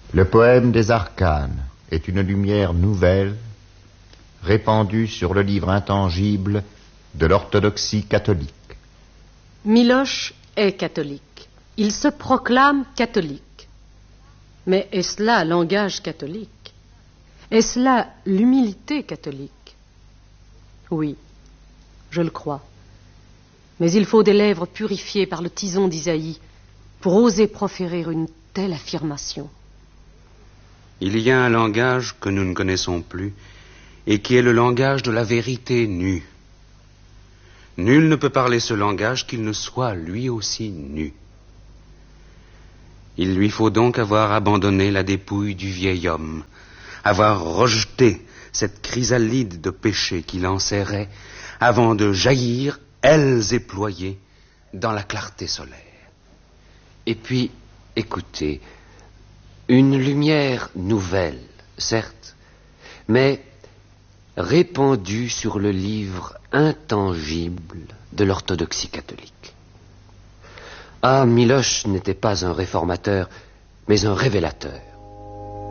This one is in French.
Le poème des arcanes est une lumière nouvelle répandue sur le livre intangible de l'orthodoxie catholique. Miloš est catholique. Il se proclame catholique. Mais est-ce là le langage catholique? Est-ce là l'humilité catholique? Oui, je le crois. Mais il faut des lèvres purifiées par le tison d'Isaïe pour oser proférer une telle affirmation. Il y a un langage que nous ne connaissons plus et qui est le langage de la vérité nue. Nul ne peut parler ce langage qu'il ne soit lui aussi nu. Il lui faut donc avoir abandonné la dépouille du vieil homme, avoir rejeté cette chrysalide de péché qui l'enserrait avant de jaillir, ailes éployées, dans la clarté solaire. Et puis, écoutez, une lumière nouvelle, certes, mais répandue sur le livre intangible de l'orthodoxie catholique. Ah, Miloš n'était pas un réformateur, mais un révélateur.